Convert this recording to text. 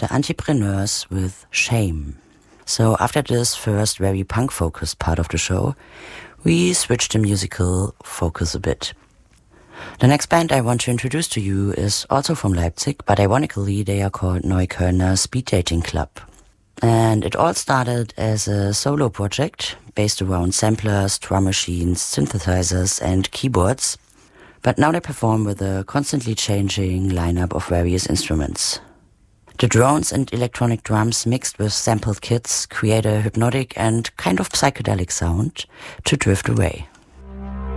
the Entrepreneurs with Shame. So after this first very punk-focused part of the show, we switched the musical focus a bit. The next band I want to introduce to you is also from Leipzig, but ironically they are called Neuköllner Speed Dating Club. And it all started as a solo project based around samplers, drum machines, synthesizers and keyboards. But now they perform with a constantly changing lineup of various instruments. The drones and electronic drums mixed with sampled kits create a hypnotic and kind of psychedelic sound to drift away.